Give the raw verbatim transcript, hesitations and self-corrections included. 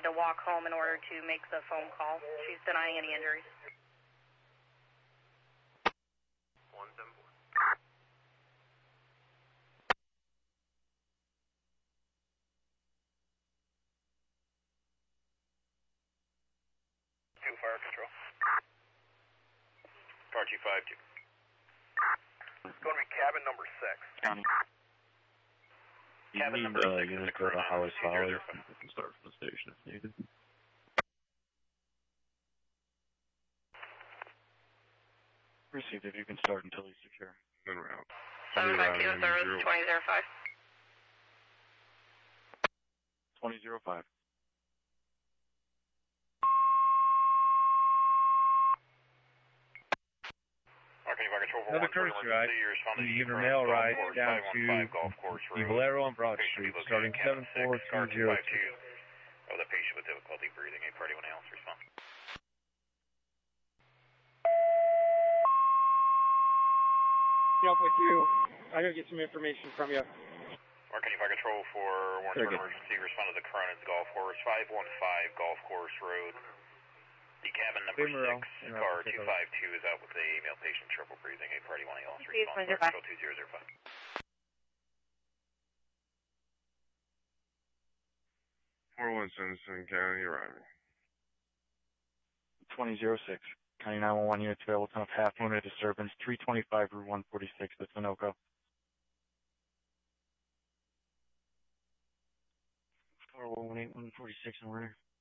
had to walk home in order to make the phone call. She's denying any injuries. one seven four. Two fire control. Car two five two. It's going to be cabin number six. County. Cabin You number need, uh, six you is need the to go to current Hollis Valley. zero We can start from the station if needed. Received. If you can start until he's secure. En route. seven five two, service twenty oh five. twenty oh five. Another courtesy ride. You give a mail ride down to the Valero on Broad Street, starting seven four two zero two. Oh, the patient with difficulty breathing. A party one else respond. Up with you. I gotta get some information from you. Mark, any fire control for Warren Square emergency. Respond to the Cronin's Golf Course, five one five Golf Course Road. The cabin number six, car two five two is out with a male patient, triple breathing. A party one else respond. Fire control two zero zero five. four one seven seven County arriving. twenty oh six. County nine one one units available. Ton of half moon disturbance. three twenty-five Route one forty-six. That's Sunoco. four one one eight one forty-six in order.